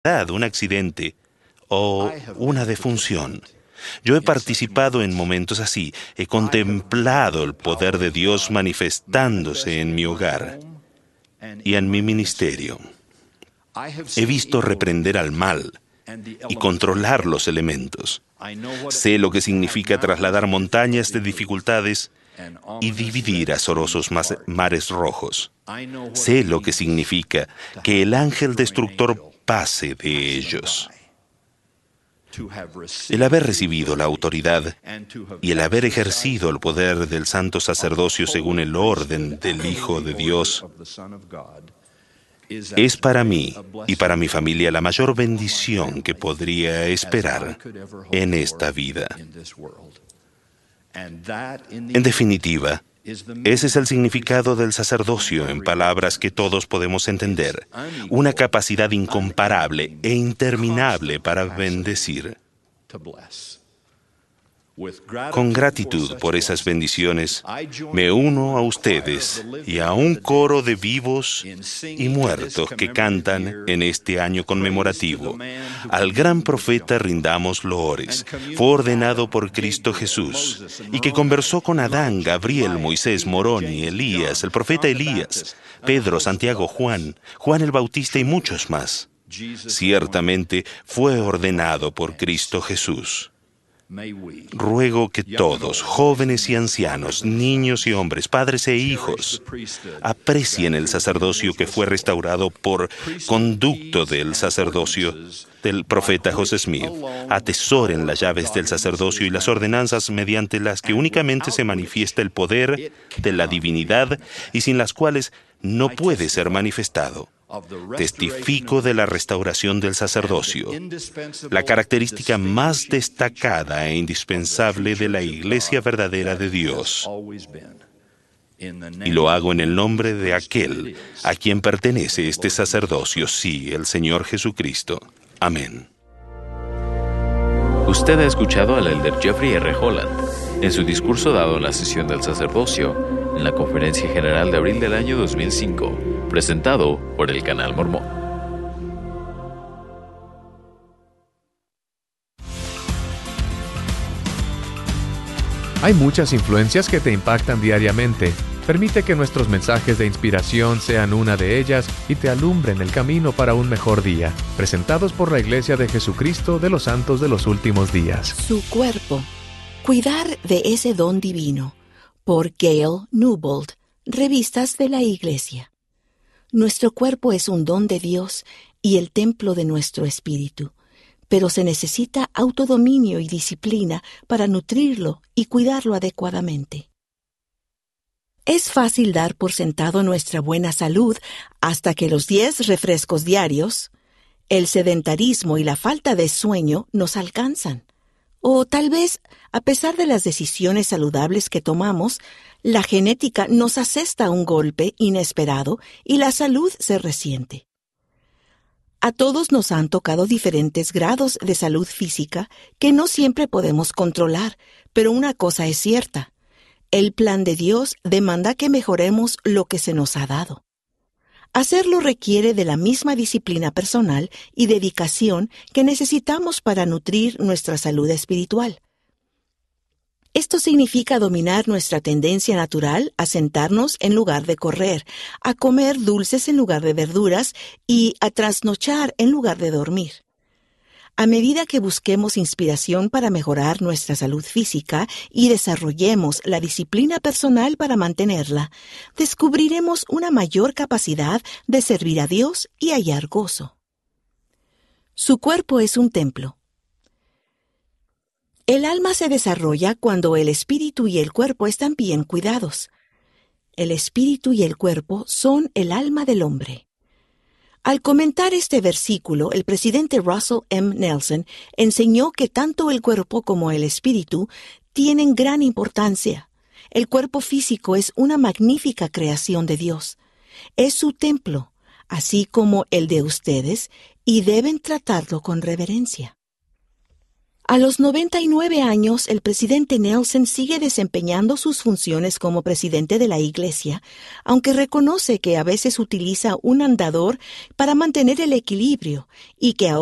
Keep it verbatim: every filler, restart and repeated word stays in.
un accidente o una defunción. Yo he participado en momentos así, he contemplado el poder de Dios manifestándose en mi hogar y en mi ministerio. He visto reprender al mal y controlar los elementos. Sé lo que significa trasladar montañas de dificultades y dividir azorosos mares rojos. Sé lo que significa que el ángel destructor pase de ellos. El haber recibido la autoridad y el haber ejercido el poder del santo sacerdocio según el orden del Hijo de Dios es para mí y para mi familia la mayor bendición que podría esperar en esta vida. En definitiva, ese es el significado del sacerdocio en palabras que todos podemos entender, una capacidad incomparable e interminable para bendecir. Con gratitud por esas bendiciones, me uno a ustedes y a un coro de vivos y muertos que cantan en este año conmemorativo. Al gran profeta rindamos loores. Fue ordenado por Cristo Jesús y que conversó con Adán, Gabriel, Moisés, Moroni, Elías, el profeta Elías, Pedro, Santiago, Juan, Juan el Bautista y muchos más. Ciertamente fue ordenado por Cristo Jesús. Ruego que todos, jóvenes y ancianos, niños y hombres, padres e hijos, aprecien el sacerdocio que fue restaurado por conducto del sacerdocio del profeta José Smith. Atesoren las llaves del sacerdocio y las ordenanzas mediante las que únicamente se manifiesta el poder de la divinidad y sin las cuales no puede ser manifestado. Testifico de la restauración del sacerdocio, la característica más destacada e indispensable de la Iglesia verdadera de Dios. Y lo hago en el nombre de aquel a quien pertenece este sacerdocio, sí, el Señor Jesucristo. Amén. Usted ha escuchado al elder Jeffrey R. Holland en su discurso dado en la sesión del sacerdocio en la Conferencia General de abril del año dos mil cinco, presentado por el Canal Mormón. Hay muchas influencias que te impactan diariamente. Permite que nuestros mensajes de inspiración sean una de ellas y te alumbren el camino para un mejor día. Presentados por la Iglesia de Jesucristo de los Santos de los Últimos Días. Su cuerpo. Cuidar de ese don divino. Por Gail Newbold, Revistas de la Iglesia. Nuestro cuerpo es un don de Dios y el templo de nuestro espíritu, pero se necesita autodominio y disciplina para nutrirlo y cuidarlo adecuadamente. Es fácil dar por sentado nuestra buena salud hasta que los diez refrescos diarios, el sedentarismo y la falta de sueño nos alcanzan. O tal vez, a pesar de las decisiones saludables que tomamos, la genética nos asesta un golpe inesperado y la salud se resiente. A todos nos han tocado diferentes grados de salud física que no siempre podemos controlar, pero una cosa es cierta: el plan de Dios demanda que mejoremos lo que se nos ha dado. Hacerlo requiere de la misma disciplina personal y dedicación que necesitamos para nutrir nuestra salud espiritual. Esto significa dominar nuestra tendencia natural a sentarnos en lugar de correr, a comer dulces en lugar de verduras y a trasnochar en lugar de dormir. A medida que busquemos inspiración para mejorar nuestra salud física y desarrollemos la disciplina personal para mantenerla, descubriremos una mayor capacidad de servir a Dios y hallar gozo. Su cuerpo es un templo. El alma se desarrolla cuando el espíritu y el cuerpo están bien cuidados. El espíritu y el cuerpo son el alma del hombre. Al comentar este versículo, el presidente Russell M. Nelson enseñó que tanto el cuerpo como el espíritu tienen gran importancia. El cuerpo físico es una magnífica creación de Dios. Es su templo, así como el de ustedes, y deben tratarlo con reverencia. A los noventa y nueve años, el presidente Nelson sigue desempeñando sus funciones como presidente de la Iglesia, aunque reconoce que a veces utiliza un andador para mantener el equilibrio y que ahora